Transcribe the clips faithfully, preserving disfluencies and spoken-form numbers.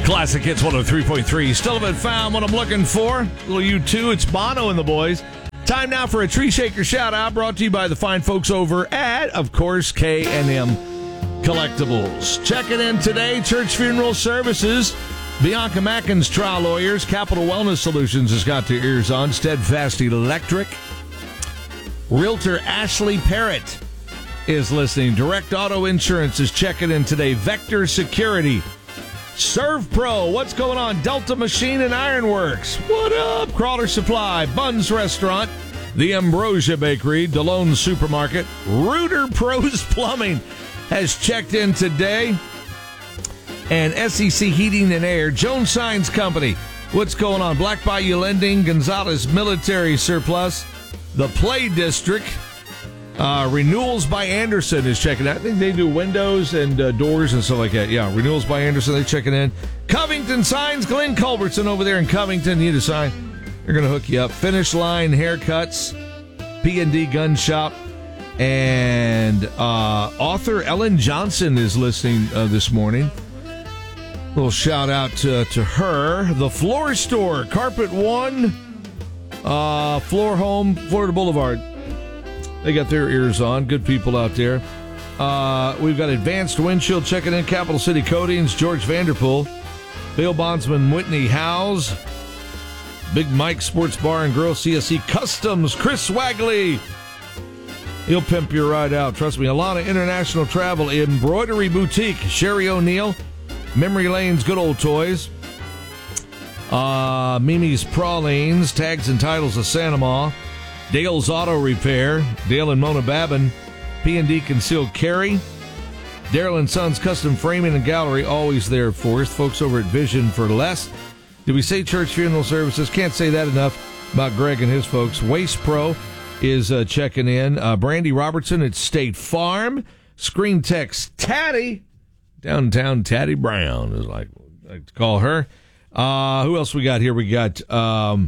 Classic Hits one oh three point three. Still haven't found what I'm looking for. A little U two. It's Bono and the boys. Time now for a Tree Shaker shout-out brought to you by the fine folks over at, of course, K and M Collectibles. Checking in today, Church Funeral Services. Bianca Mackin's Trial Lawyers. Capital Wellness Solutions has got their ears on. Steadfast Electric. Realtor Ashley Parrott is listening. Direct Auto Insurance is checking in today. Vector Security. Serve Pro, what's going on? Delta Machine and Ironworks. What up? Crawler Supply, Buns Restaurant, The Ambrosia Bakery, Delone Supermarket, Rooter Pros Plumbing has checked in today. And S E C Heating and Air, Jones Signs Company. What's going on? Black Bayou Lending, Gonzalez Military Surplus, The Play District, uh, Renewals by Anderson is checking out. I think they do windows and uh, doors and stuff like that. Yeah, Renewals by Anderson, they're checking in. Covington Signs, Glenn Culbertson over there in Covington. You need a sign. They're going to hook you up. Finish Line Haircuts, P and D Gun Shop, and uh, author Ellen Johnson is listening uh, this morning. Little shout out to, to her. The Floor Store, Carpet One, uh, Floor Home, Florida Boulevard. They got their ears on. Good people out there. Uh, we've got Advanced Windshield checking in. Capital City Coatings, George Vanderpool, Bill Bondsman, Whitney Howes, Big Mike Sports Bar and Grill, C S C Customs, Chris Swagley. He'll pimp your ride out. Trust me. Alana International Travel, Embroidery Boutique, Sherry O'Neill, Memory Lane's Good Old Toys, uh, Mimi's Pralines, Tags and Titles of Sanamaw, Dale's Auto Repair, Dale and Mona Babin, P and D Concealed Carry, Daryl and Sons Custom Framing and Gallery, always there for us. Folks over at Vision for Less. Did we say Church Funeral Services? Can't say that enough about Greg and his folks. Waste Pro is uh, checking in. Uh, Brandy Robertson at State Farm. Screen Text Tatty. Downtown Tatty Brown is like, like to call her. Uh, who else we got here? We got, um,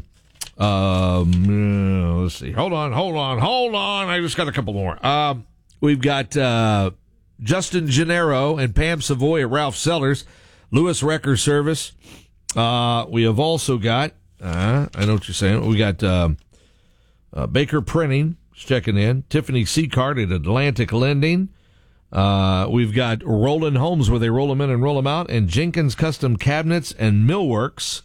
um, let's see. Hold on, hold on, hold on. I just got a couple more. Um, we've got uh, Justin Gennaro and Pam Savoy at Ralph Sellers, Lewis Wrecker Service. Uh, we have also got, uh, I know what you're saying. We got uh, uh, Baker Printing checking in, Tiffany Seacard at Atlantic Lending. Uh, we've got Roland Homes where they roll them in and roll them out, and Jenkins Custom Cabinets and Millworks.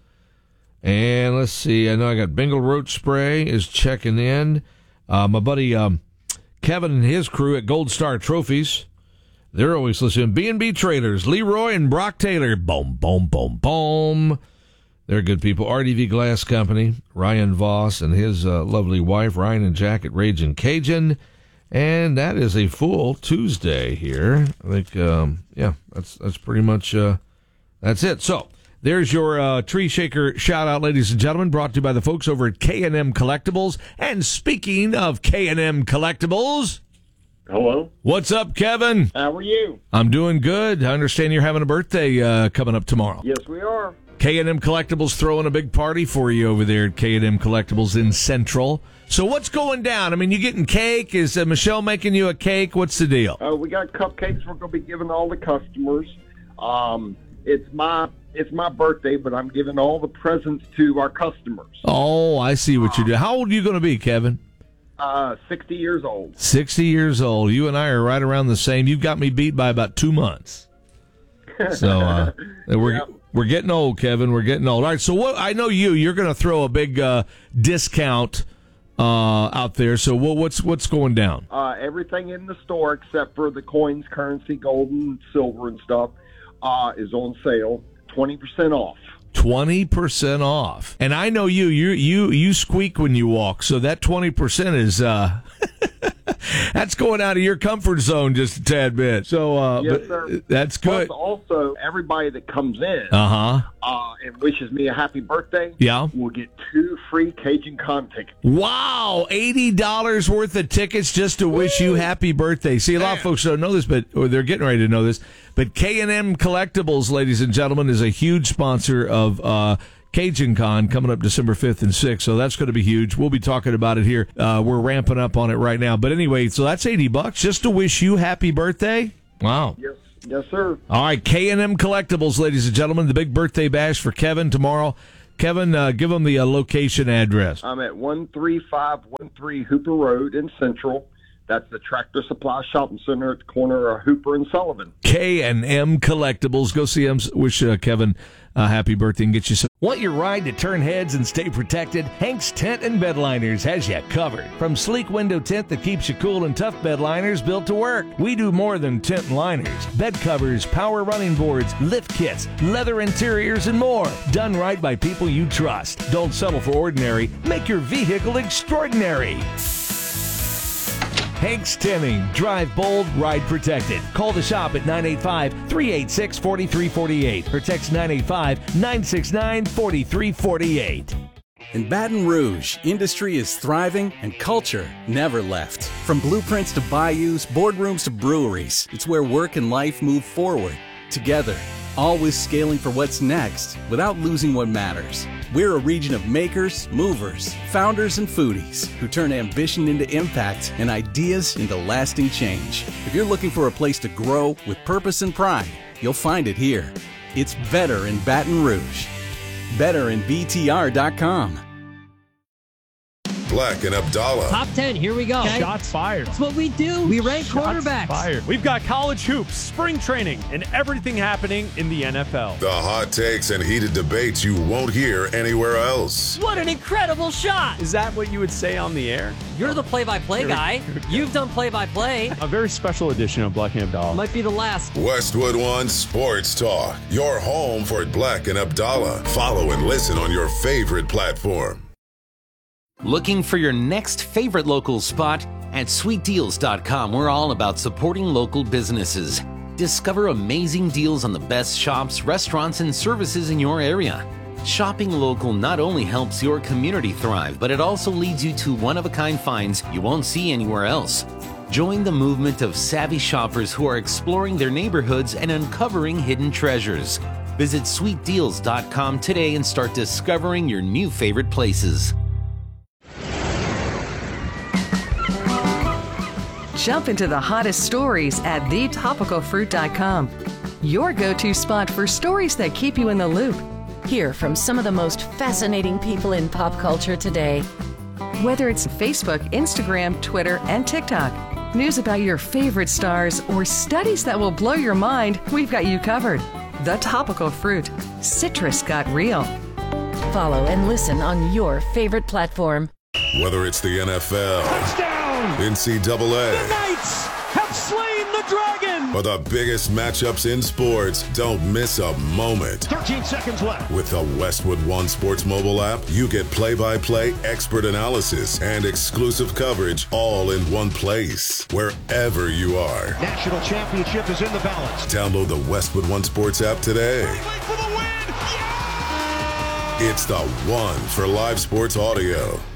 And let's see, I know I got Bengal Roach Spray is checking in. Uh, my buddy um, Kevin and his crew at Gold Star Trophies, they're always listening. B and B Traders, Leroy and Brock Taylor, boom, boom, boom, boom. They're good people. R D V Glass Company, Ryan Voss and his uh, lovely wife, Ryan and Jack at Ragin' Cajun. And that is a full Tuesday here. I think, um, yeah, that's that's pretty much, uh, that's it. So there's your uh, Tree Shaker shout-out, ladies and gentlemen, brought to you by the folks over at K and M Collectibles. And speaking of K and M Collectibles... Hello. What's up, Kevin? How are you? I'm doing good. I understand you're having a birthday uh, coming up tomorrow. Yes, we are. K and M Collectibles throwing a big party for you over there at K and M Collectibles in Central. So what's going down? I mean, you getting cake? Is uh, Michelle making you a cake? What's the deal? Uh, we got cupcakes we're going to be giving all the customers. Um, it's my it's my birthday, but I'm giving all the presents to our customers. Oh, I see what you do. How old are you going to be, Kevin? Uh, sixty years old. sixty years old. You and I are right around the same. You've got me beat by about two months. So uh, we're... Yep. We're getting old, Kevin. We're getting old. All right, so what? I know you. You're going to throw a big uh, discount uh, out there. So what, what's what's going down? Uh, everything in the store except for the coins, currency, gold, and silver and stuff uh, is on sale, twenty percent off. twenty percent off. And I know you. You you you squeak when you walk. So that twenty percent is uh, that's going out of your comfort zone just a tad bit. So uh, yes, but sir. That's good. Plus, also, everybody that comes in Uh-huh. uh, and wishes me a happy birthday Yeah. will get two free Cajun Con tickets. Wow, eighty dollars worth of tickets just to wish you happy birthday. See, a lot of folks don't know this, but or they're getting ready to know this. But K and M Collectibles, ladies and gentlemen, is a huge sponsor of uh, Cajun Con coming up December fifth and sixth. So that's going to be huge. We'll be talking about it here. Uh, we're ramping up on it right now. But anyway, so that's eighty bucks just to wish you happy birthday. Wow. Yes. Yes, sir. All right, K and M Collectibles, ladies and gentlemen, the big birthday bash for Kevin tomorrow. Kevin, uh, give them the uh, location address. I'm at one three five one three Hooper Road in Central. That's the Tractor Supply Shopping Center at the corner of Hooper and Sullivan. K and M Collectibles. Go see them. Wish uh, Kevin a happy birthday and get you some. Want your ride to turn heads and stay protected? Hank's Tent and Bed Liners has you covered. From sleek window tent that keeps you cool and tough bed liners built to work. We do more than tent and liners. Bed covers, power running boards, lift kits, leather interiors, and more. Done right by people you trust. Don't settle for ordinary. Make your vehicle extraordinary. Hank's Tinning. Drive bold, ride protected. Call the shop at nine eight five, three eight six, four three four eight or text nine eight five, nine six nine, four three four eight. In Baton Rouge, industry is thriving and culture never left. From blueprints to bayous, boardrooms to breweries, it's where work and life move forward together, always scaling for what's next without losing what matters. We're a region of makers, movers, founders, and foodies who turn ambition into impact and ideas into lasting change. If you're looking for a place to grow with purpose and pride, you'll find it here. It's better in Baton Rouge. better in B T R dot com. Black and Abdallah. Top ten, here we go. Okay. Shots fired. That's what we do. We rank Shots quarterbacks. Fired. We've got college hoops, spring training, and everything happening in the N F L. The hot takes and heated debates you won't hear anywhere else. What an incredible shot. Is that what you would say on the air? You're the play-by-play guy. You've done play-by-play. A very special edition of Black and Abdallah. Might be the last. Westwood One Sports Talk. Your home for Black and Abdallah. Follow and listen on your favorite platform. Looking for your next favorite local spot? At sweet deals dot com, we're all about supporting local businesses. Discover amazing deals on the best shops, restaurants, and services in your area. Shopping local not only helps your community thrive, but it also leads you to one-of-a-kind finds you won't see anywhere else. Join the movement of savvy shoppers who are exploring their neighborhoods and uncovering hidden treasures. Visit sweet deals dot com today and start discovering your new favorite places. Jump into the hottest stories at the topical fruit dot com. Your go-to spot for stories that keep you in the loop. Hear from some of the most fascinating people in pop culture today. Whether it's Facebook, Instagram, Twitter, and TikTok, news about your favorite stars, or studies that will blow your mind, we've got you covered. The Topical Fruit. Citrus got real. Follow and listen on your favorite platform. Whether it's the N F L, Touchdown! N C double A, The Knights have slain the dragon! or the biggest matchups in sports, don't miss a moment. thirteen seconds left. With the Westwood One Sports mobile app, you get play-by-play, expert analysis, and exclusive coverage all in one place, wherever you are. National championship is in the balance. Download the Westwood One Sports app today. For the win! Yeah! It's the one for live sports audio.